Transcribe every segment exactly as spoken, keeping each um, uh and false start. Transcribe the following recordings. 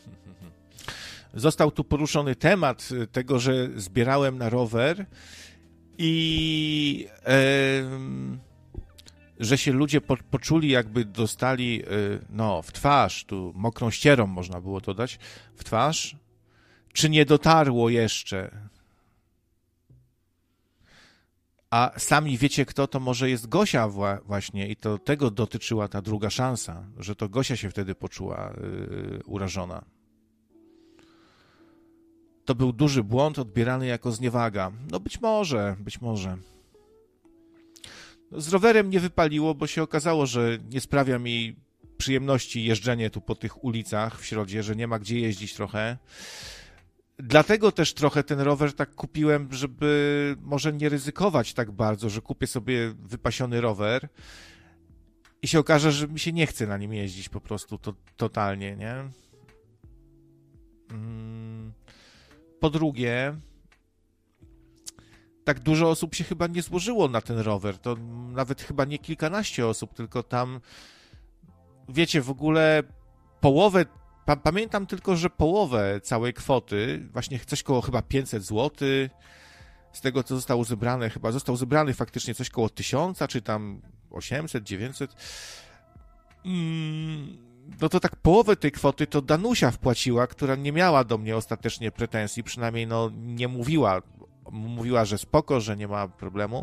Został tu poruszony temat tego, że zbierałem na rower i e, że się ludzie po, poczuli, jakby dostali e, no, w twarz, tu mokrą ścierą można było to dać, w twarz. Czy nie dotarło jeszcze? A sami wiecie kto, to może jest Gosia wła- właśnie i to tego dotyczyła ta druga szansa, że to Gosia się wtedy poczuła yy, urażona. To był duży błąd odbierany jako zniewaga. No być może, być może. No, z rowerem nie wypaliło, bo się okazało, że nie sprawia mi przyjemności jeżdżenie tu po tych ulicach w Środzie, że nie ma gdzie jeździć trochę. Dlatego też trochę ten rower tak kupiłem, żeby może nie ryzykować tak bardzo, że kupię sobie wypasiony rower i się okaże, że mi się nie chce na nim jeździć po prostu to, totalnie, nie? Po drugie, tak dużo osób się chyba nie złożyło na ten rower. To nawet chyba nie kilkanaście osób, tylko tam, wiecie, w ogóle połowę. Pamiętam tylko, że połowę całej kwoty, właśnie coś koło chyba pięćset złotych, z tego co zostało zebrane, chyba został zebrany faktycznie coś koło tysiąca, czy tam osiemset, dziewięćset. No to tak połowę tej kwoty to Danusia wpłaciła, która nie miała do mnie ostatecznie pretensji, przynajmniej no nie mówiła, mówiła, że spoko, że nie ma problemu.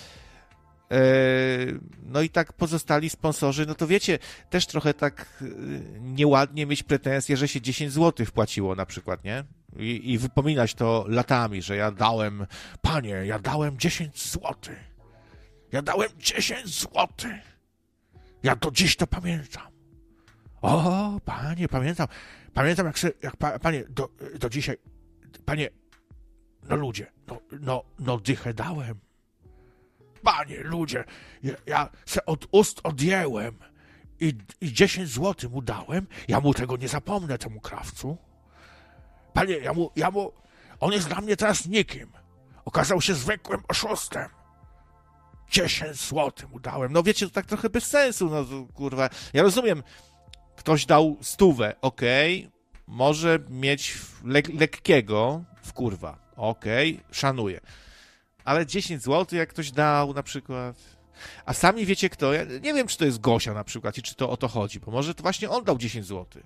No i tak pozostali sponsorzy, no to wiecie, też trochę tak nieładnie mieć pretensje, że się dziesięć złotych wpłaciło na przykład, nie? I, i wypominać to latami, że ja dałem, panie, ja dałem dziesięć złotych. Ja dałem dziesięć złotych. Ja do dziś to pamiętam. O, panie, pamiętam. Pamiętam, jak, se, jak pa, panie, do, do dzisiaj, panie, no ludzie, no, no, no dychę dałem. Panie, ludzie, ja, ja se od ust odjęłem i, i dziesięć złotych mu dałem, ja mu tego nie zapomnę, temu krawcu. Panie, ja mu, ja mu, on jest dla mnie teraz nikim. Okazał się zwykłym oszustem. dziesięć złotych mu dałem. No wiecie, to tak trochę bez sensu, no to, kurwa. Ja rozumiem, ktoś dał stówę, okej, okay, może mieć le- lekkiego w kurwa, okej, okay, szanuję. Ale dziesięć złotych jak ktoś dał na przykład. A sami wiecie kto? Ja nie wiem, czy to jest Gosia na przykład i czy to o to chodzi, bo może to właśnie on dał dziesięć złotych.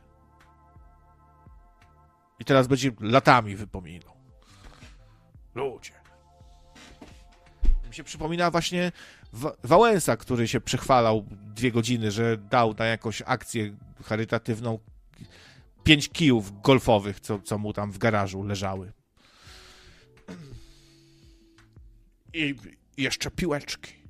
I teraz będzie latami wypominał. Ludzie. Mi się przypomina właśnie Wa- Wałęsa, który się przechwalał dwie godziny, że dał na jakąś akcję charytatywną pięć kijów golfowych, co, co mu tam w garażu leżały. I jeszcze piłeczki.